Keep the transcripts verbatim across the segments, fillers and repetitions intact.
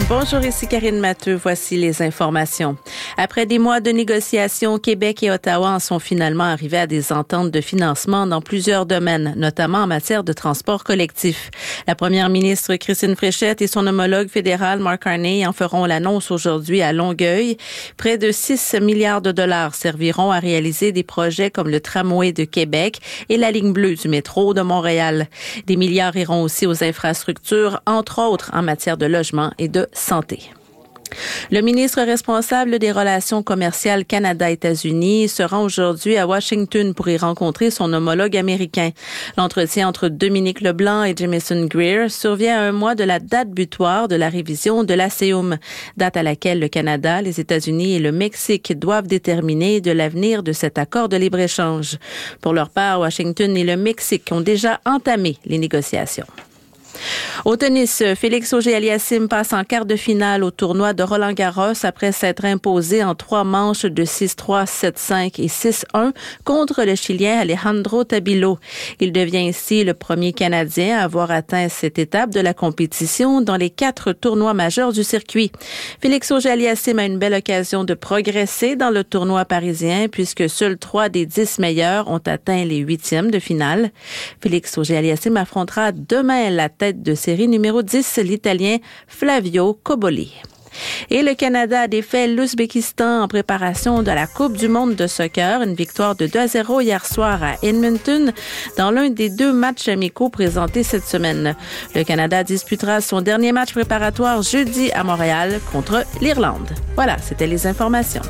Bonjour, ici Karine Matteux. Voici les informations. Après des mois de négociations, Québec et Ottawa en sont finalement arrivés à des ententes de financement dans plusieurs domaines, notamment en matière de transport collectif. La première ministre Christine Fréchette et son homologue fédéral Mark Carney en feront l'annonce aujourd'hui à Longueuil. Près de six milliards de dollars serviront à réaliser des projets comme le tramway de Québec et la ligne bleue du métro de Montréal. Des milliards iront aussi aux infrastructures, entre autres en matière de logement et de santé. Le ministre responsable des relations commerciales Canada-États-Unis se rend aujourd'hui à Washington pour y rencontrer son homologue américain. L'entretien entre Dominique Leblanc et Jamieson Greer survient à un mois de la date butoir de la révision de l'A C E U M, date à laquelle le Canada, les États-Unis et le Mexique doivent déterminer de l'avenir de cet accord de libre-échange. Pour leur part, Washington et le Mexique ont déjà entamé les négociations. Au tennis, Félix Auger-Aliassime passe en quart de finale au tournoi de Roland-Garros après s'être imposé en trois manches de six trois, sept cinq et six un contre le Chilien Alejandro Tabilo. Il devient ainsi le premier Canadien à avoir atteint cette étape de la compétition dans les quatre tournois majeurs du circuit. Félix Auger-Aliassime a une belle occasion de progresser dans le tournoi parisien puisque seuls trois des dix meilleurs ont atteint les huitièmes de finale. Félix Auger-Aliassime affrontera demain la tête de série numéro dix, l'Italien Flavio Cobolli. Et le Canada a défait l'Ouzbékistan en préparation de la Coupe du monde de soccer. Une victoire de deux à zéro hier soir à Edmonton dans l'un des deux matchs amicaux présentés cette semaine. Le Canada disputera son dernier match préparatoire jeudi à Montréal contre l'Irlande. Voilà, c'était les informations.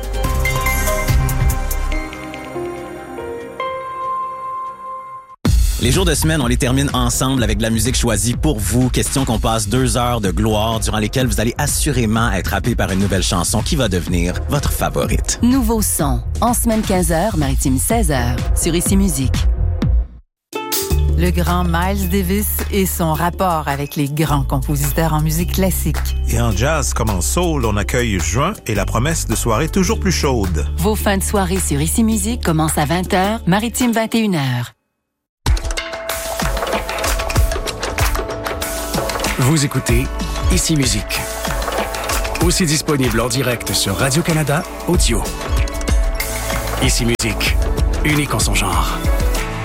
Les jours de semaine, on les termine ensemble avec de la musique choisie pour vous. Question qu'on passe deux heures de gloire durant lesquelles vous allez assurément être happé par une nouvelle chanson qui va devenir votre favorite. Nouveau son, en semaine quinze heures, maritime seize heures, sur Ici Musique. Le grand Miles Davis et son rapport avec les grands compositeurs en musique classique. Et en jazz comme en soul, on accueille juin et la promesse de soirées toujours plus chaudes. Vos fins de soirée sur Ici Musique commencent à vingt heures, maritime vingt et une heures. Vous écoutez Ici Musique. Aussi disponible en direct sur Radio-Canada Audio. Ici Musique, unique en son genre.